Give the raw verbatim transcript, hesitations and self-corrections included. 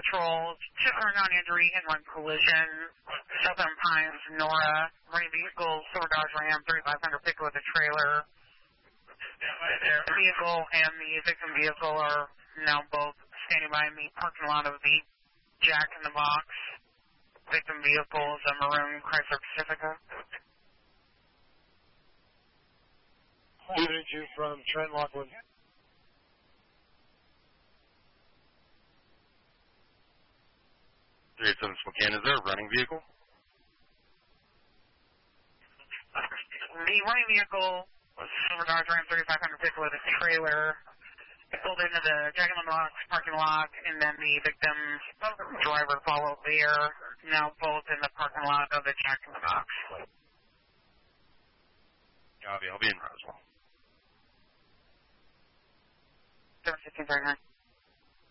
patrols, two car non-injury, hit-and-run collision, Southern Pines, Nora, running vehicles, Silver Dodge Ram, thirty-five hundred pickup with a trailer. The vehicle and the victim vehicle are now both standing by in the parking lot of the Jack in the Box. Victim vehicle is a maroon Chrysler Pacifica. Unit you from Trent Lockwood. three eight seven Spokane, is there a running vehicle? The running vehicle was Silver Dodge Ram thirty-five hundred vehicle with a trailer. It pulled into the Jack in the Box parking lot, and then the victim's driver followed there, now both in the parking lot of the Jack in the Box. Yeah, I'll be, I'll be in Roswell. seven fifteen thirty-nine.